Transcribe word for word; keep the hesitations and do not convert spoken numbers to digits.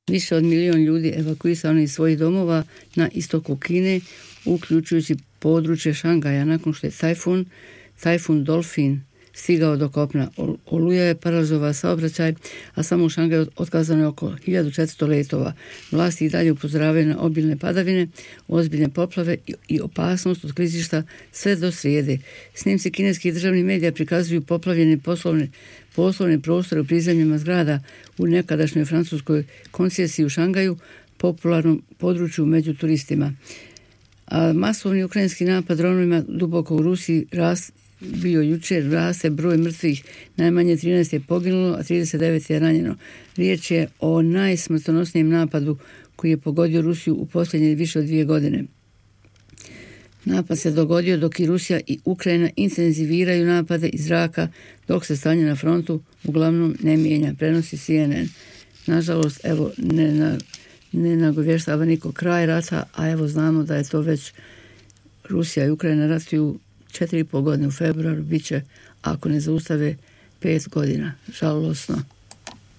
Više od milion ljudi evakuisano iz svojih domova na istoku Kine, uključujući područje Šangaja, nakon što je tajfun, tajfun Dolfin stigao do kopna. Oluja je paralizovao saobraćaj, a samo u Šangaju otkazano je oko hiljadu četiristo letova. Vlasti i dalje upozoravaju na obilne padavine, ozbiljne poplave i opasnost od klizišta sve do srijede. Snimci kineskih državnih medija prikazuju poplavljene poslovne, poslovne prostore u prizemljima zgrada u nekadašnjoj francuskoj koncesiji u Šangaju, popularnom području među turistima. A masovni ukrajinski napad dronovima duboko u Rusiji rast bio jučer, raste broj mrtvih, najmanje trinaest je poginulo, a trideset devet je ranjeno. Riječ je o najsmrtonosnijem napadu koji je pogodio Rusiju u posljednje više od dvije godine. Napad se dogodio dok i Rusija i Ukrajina intenziviraju napade iz zraka, dok se stanje na frontu uglavnom ne mijenja, prenosi C N N. Nažalost, evo, ne, na, ne nagovještava niko kraj rata, a evo znamo da je to već Rusija i Ukrajina ratuju četiri i pol godine u februaru, bit će, ako ne zaustave, pet godina. Žalosno.